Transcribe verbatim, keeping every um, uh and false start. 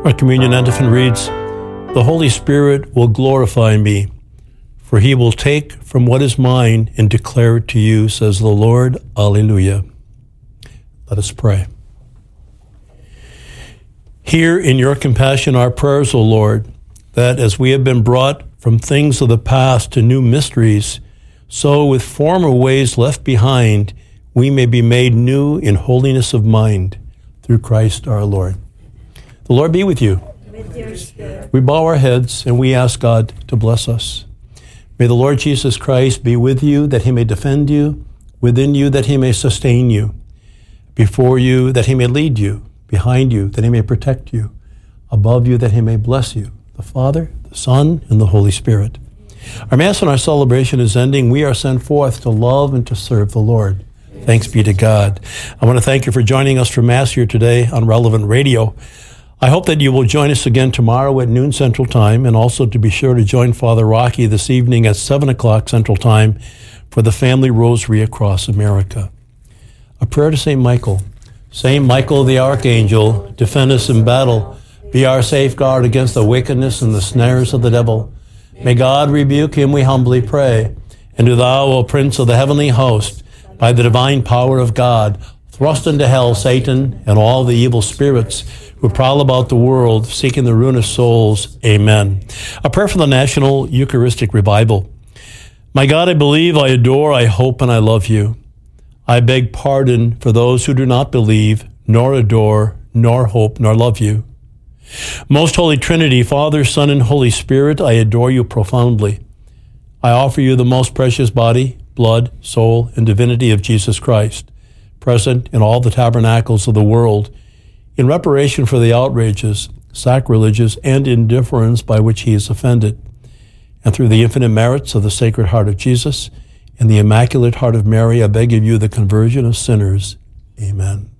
Our communion antiphon reads, "The Holy Spirit will glorify me, for he will take from what is mine and declare it to you, says the Lord. Alleluia." Let us pray. Hear in your compassion our prayers, O Lord, that as we have been brought from things of the past to new mysteries, so with former ways left behind, we may be made new in holiness of mind, through Christ our Lord. The Lord be with you. With your spirit. We bow our heads and we ask God to bless us. May the Lord Jesus Christ be with you, that he may defend you, within you, that he may sustain you, before you, that he may lead you, behind you, that he may protect you, above you, that he may bless you, the Father, the Son, and the Holy Spirit. Our Mass and our celebration is ending. We are sent forth to love and to serve the Lord. Thanks be to God. I want to thank you for joining us for Mass here today on Relevant Radio. I hope that you will join us again tomorrow at noon Central Time, and also to be sure to join Father Rocky this evening at seven o'clock Central Time for the Family Rosary across America. A prayer to Saint Michael. Saint Michael the Archangel, defend us in battle. Be our safeguard against the wickedness and the snares of the devil. May God rebuke him, we humbly pray. And do thou, O Prince of the heavenly host, by the divine power of God, thrust into hell Satan and all the evil spirits who prowl about the world, seeking the ruin of souls. Amen. A prayer for the National Eucharistic Revival. My God, I believe, I adore, I hope, and I love you. I beg pardon for those who do not believe, nor adore, nor hope, nor love you. Most Holy Trinity, Father, Son, and Holy Spirit, I adore you profoundly. I offer you the most precious body, blood, soul, and divinity of Jesus Christ, present in all the tabernacles of the world, in reparation for the outrages, sacrileges, and indifference by which he is offended, and through the infinite merits of the Sacred Heart of Jesus and the Immaculate Heart of Mary, I beg of you the conversion of sinners. Amen.